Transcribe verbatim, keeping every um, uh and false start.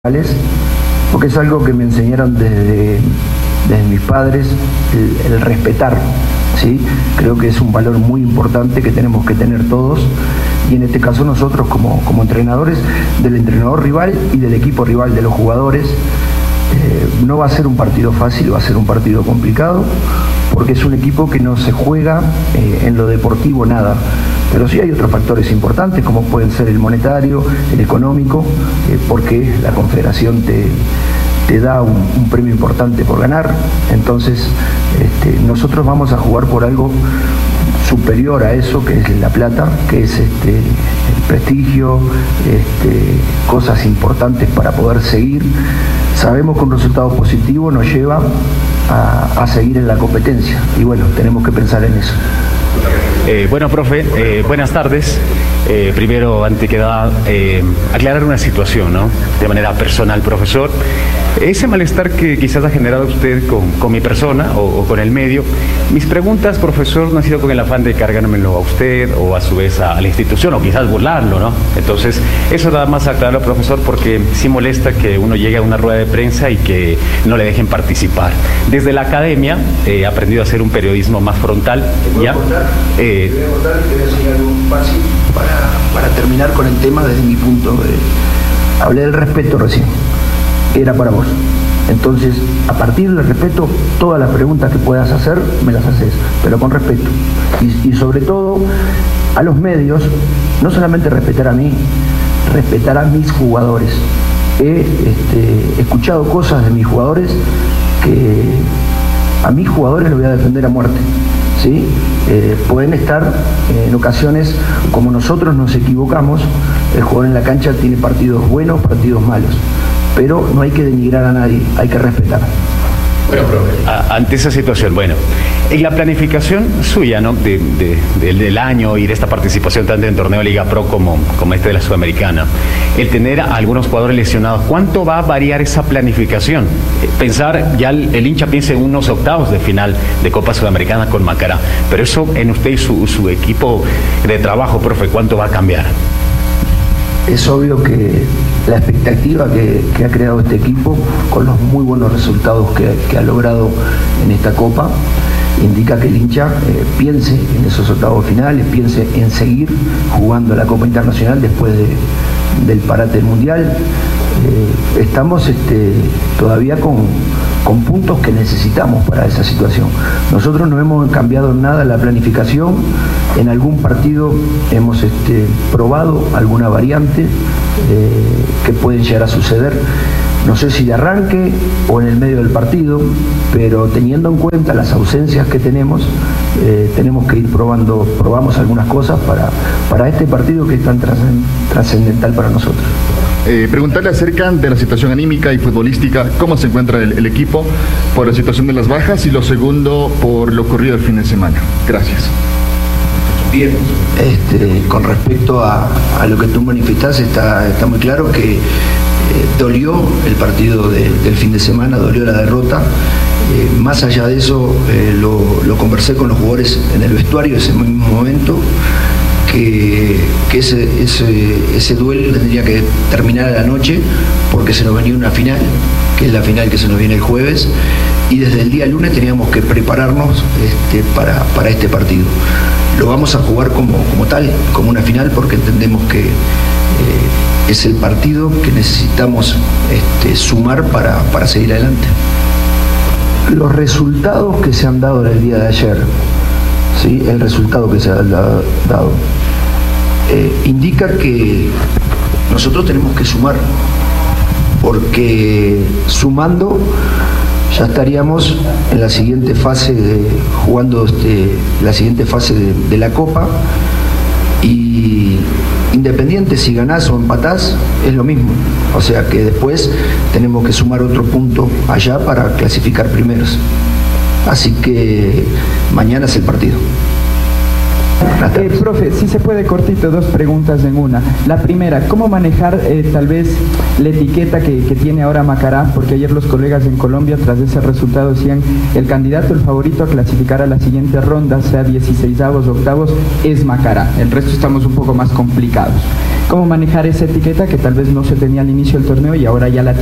porque es algo que me enseñaron desde, desde mis padres, el, el respetar, ¿sí? Creo que es un valor muy importante que tenemos que tener todos, y en este caso nosotros como, como entrenadores, del entrenador rival y del equipo rival, de los jugadores. Eh, no va a ser un partido fácil, va a ser un partido complicado, porque es un equipo que no se juega eh, en lo deportivo nada. Pero sí hay otros factores importantes, como pueden ser el monetario, el económico, eh, porque la Confederación te, te da un, un premio importante por ganar. Entonces, este, nosotros vamos a jugar por algo superior a eso, que es la plata, que es este, el prestigio, este, cosas importantes para poder seguir. Sabemos que un resultado positivo nos lleva a, a seguir en la competencia, y bueno, tenemos que pensar en eso. Eh, bueno, profe, eh, buenas tardes. Eh, primero, antes que nada, eh, aclarar una situación, ¿no? De manera personal, profesor. Ese malestar que quizás ha generado usted con, con mi persona o, o con el medio, mis preguntas, profesor, no han sido con el afán de cargármelo a usted o a su vez a, a la institución, o quizás burlarlo, ¿no? Entonces, eso nada más aclararlo, profesor, porque sí molesta que uno llegue a una rueda de prensa y que no le dejen participar. Desde la academia eh, he aprendido a hacer un periodismo más frontal. ¿Ya? Eh, te voy a contar y te voy a enseñar algo fácil para, para terminar con el tema desde mi punto de... Hablé del respeto recién, era para vos. Entonces, a partir del respeto, todas las preguntas que puedas hacer, me las haces, pero con respeto. Y, y sobre todo, a los medios, no solamente respetar a mí, respetar a mis jugadores. He este, escuchado cosas de mis jugadores que a mis jugadores los voy a defender a muerte. ¿Sí? Eh, pueden estar eh, en ocasiones, como nosotros nos equivocamos, el jugador en la cancha tiene partidos buenos, partidos malos, pero no hay que denigrar a nadie, hay que respetar. Bueno, profe, ante esa situación, bueno, en la planificación suya, ¿no? De, de, de, del año y de esta participación tanto en torneo de Liga Pro como, como este de la Sudamericana, el tener a algunos jugadores lesionados, ¿cuánto va a variar esa planificación? Pensar, ya el, el hincha piensa en unos octavos de final de Copa Sudamericana con Macará, pero eso en usted y su, su equipo de trabajo, profe, ¿cuánto va a cambiar? Es obvio que la expectativa que, que ha creado este equipo, con los muy buenos resultados que, que ha logrado en esta Copa, indica que el hincha eh, piense en esos octavos finales, piense en seguir jugando la Copa Internacional después de, del parate mundial. Eh, estamos este, todavía con, con puntos que necesitamos para esa situación. Nosotros no hemos cambiado nada la planificación. En algún partido hemos este, probado alguna variante eh, que pueden llegar a suceder, no sé si de arranque o en el medio del partido, pero teniendo en cuenta las ausencias que tenemos, eh, tenemos que ir probando, probamos algunas cosas para, para este partido que es tan trascendental para nosotros. Eh, preguntarle acerca de la situación anímica y futbolística, cómo se encuentra el, el equipo por la situación de las bajas, y lo segundo por lo ocurrido el fin de semana. Gracias. Bien, este, con respecto a, a lo que tú manifestás, está, está muy claro que eh, dolió el partido de, del fin de semana, dolió la derrota. Eh, más allá de eso, eh, lo, lo conversé con los jugadores en el vestuario ese mismo momento, que, que ese, ese, ese duelo tendría que terminar a la noche, porque se nos venía una final, que es la final que se nos viene el jueves, y desde el día lunes teníamos que prepararnos este, para, para este partido. Lo vamos a jugar como, como tal, como una final, porque entendemos que eh, es el partido que necesitamos este, sumar para, para seguir adelante. Los resultados que se han dado en el día de ayer, ¿sí? El resultado que se ha dado, eh, indica que nosotros tenemos que sumar, porque sumando ya estaríamos en la siguiente fase de, jugando este, la siguiente fase de, de la Copa, y independiente si ganás o empatás es lo mismo, o sea que después tenemos que sumar otro punto allá para clasificar primeros, así que mañana es el partido. Eh, profe, si se puede cortito, dos preguntas en una. La primera, ¿cómo manejar eh, tal vez la etiqueta que, que tiene ahora Macará? Porque ayer los colegas en Colombia, tras ese resultado, decían el candidato, el favorito a clasificar a la siguiente ronda, sea dieciseisavos, octavos, es Macará. El resto estamos un poco más complicados. ¿Cómo manejar esa etiqueta que tal vez no se tenía al inicio del torneo y ahora ya la